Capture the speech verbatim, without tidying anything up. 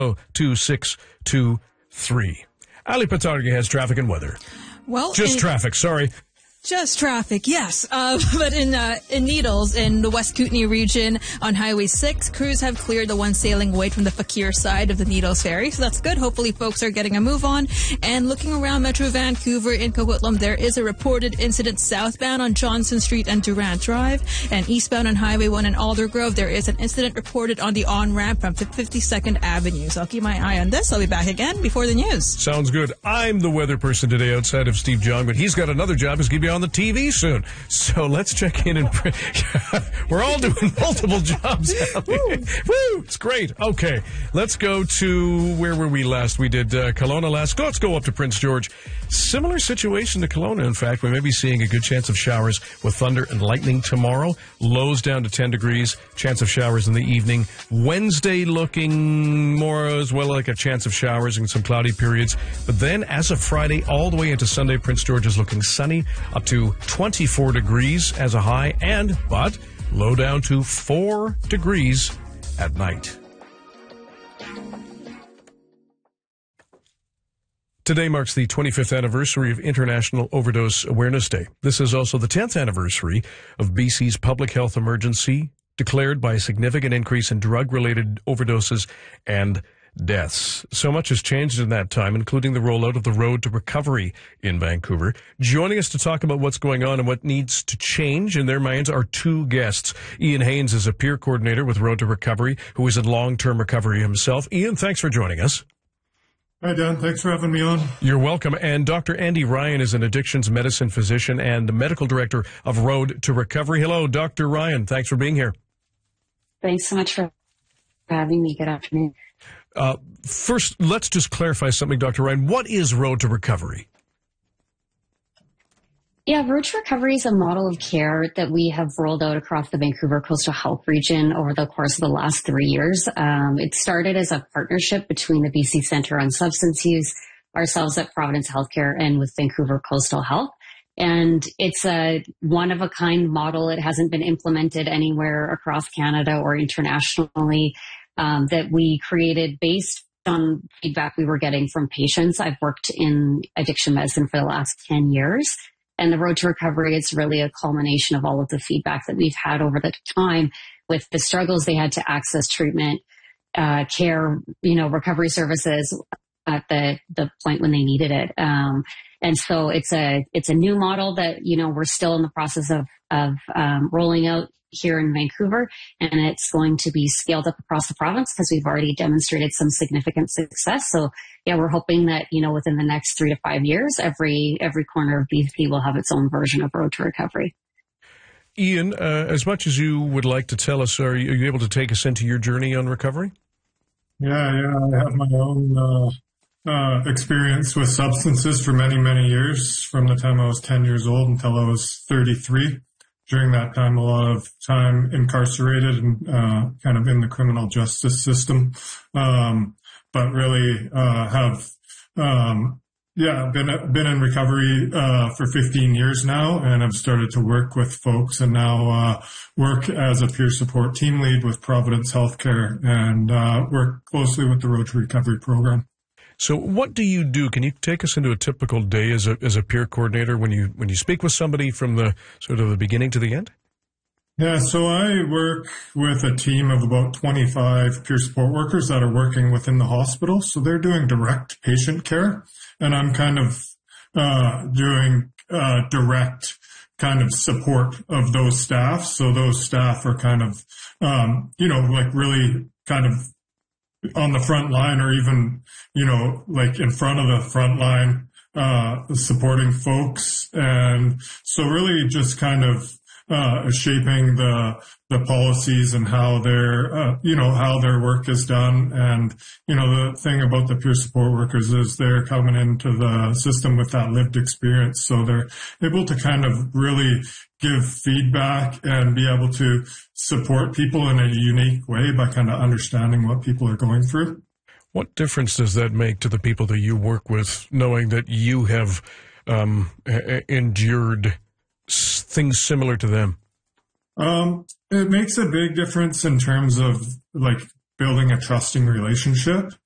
two six two three. Ali Patargi has traffic and weather. Well, Just in- traffic, sorry. Just traffic, yes. Uh, but in uh, in Needles, in the West Kootenay region, on Highway six, crews have cleared the one sailing away from the Fakir side of the Needles Ferry. So that's good. Hopefully folks are getting a move on. And looking around Metro Vancouver in Coquitlam, there is a reported incident southbound on Johnson Street and Durant Drive. And eastbound on Highway one in Aldergrove, there is an incident reported on the on-ramp from fifty-second Avenue. So I'll keep my eye on this. I'll be back again before the news. Sounds good. I'm the weather person today outside of Steve Jong, but he's got another job. He's going to be on the T V soon. So let's check in and pre- we're all doing multiple jobs. Woo. Woo! It's great. Okay, let's go to where were we last? We did uh, Kelowna last. Let's go up to Prince George. Similar situation to Kelowna, in fact. We may be seeing a good chance of showers with thunder and lightning tomorrow. Lows down to ten degrees. Chance of showers in the evening. Wednesday looking more as well like a chance of showers and some cloudy periods. But then as of Friday all the way into Sunday, Prince George is looking sunny up to twenty-four degrees as a high, and but low down to four degrees at night. Today marks the twenty-fifth anniversary of International Overdose Awareness Day. This is also the tenth anniversary of B C's public health emergency declared by a significant increase in drug-related overdoses and deaths. So much has changed in that time, including the rollout of the Road to Recovery in Vancouver. Joining us to talk about what's going on and what needs to change in their minds are two guests. Ian Haynes is a peer coordinator with Road to Recovery, who is in long-term recovery himself. Ian, thanks for joining us. Hi, Dan. Thanks for having me on. You're welcome. And Doctor Andy Ryan is an addictions medicine physician and medical director of Road to Recovery. Hello, Doctor Ryan. Thanks for being here. Thanks so much for having me. Good afternoon. Uh, first, let's just clarify something, Doctor Ryan. What is Road to Recovery? Yeah, Road to Recovery is a model of care that we have rolled out across the Vancouver Coastal Health region over the course of the last three years. Um, it started as a partnership between the B C Centre on Substance Use, ourselves at Providence Healthcare, and with Vancouver Coastal Health. And it's a one-of-a-kind model. It hasn't been implemented anywhere across Canada or internationally. Um, that we created based on feedback we were getting from patients. I've worked in addiction medicine for the last ten years. And the Road to Recovery is really a culmination of all of the feedback that we've had over the time with the struggles they had to access treatment, uh, care, you know, recovery services at the, the point when they needed it. Um, and so it's a, it's a new model that, you know, we're still in the process of, of, um, rolling out here in Vancouver, and it's going to be scaled up across the province because we've already demonstrated some significant success. So yeah, we're hoping that, you know, within the next three to five years, every, every corner of B C will have its own version of Road to Recovery. Ian, uh, as much as you would like to tell us, are you, are you able to take us into your journey on recovery? Yeah, yeah, I have my own, uh, uh, experience with substances for many, many years, from the time I was ten years old until I was thirty-three. During that time, a lot of time incarcerated and uh, kind of in the criminal justice system, um, but really uh, have, um, yeah, been been in recovery uh, for fifteen years now, and I've started to work with folks, and now uh, work as a peer support team lead with Providence Healthcare, and uh, work closely with the Road to Recovery program. So what do you do? Can you take us into a typical day as a as a peer coordinator when you when you speak with somebody from the sort of the beginning to the end? Yeah, so I work with a team of about twenty-five peer support workers that are working within the hospital. So they're doing direct patient care, and I'm kind of uh, doing uh, direct kind of support of those staff. So those staff are kind of, um, you know, like really kind of on the front line, or even, you know, like in front of the front line, uh, supporting folks. And so really just kind of, uh, shaping the, the policies and how their, uh, you know, how their work is done. And, you know, the thing about the peer support workers is they're coming into the system with that lived experience. So they're able to kind of really give feedback and be able to support people in a unique way by kind of understanding what people are going through. What difference does that make to the people that you work with, knowing that you have um, endured things similar to them? Um, it makes a big difference in terms of like building a trusting relationship.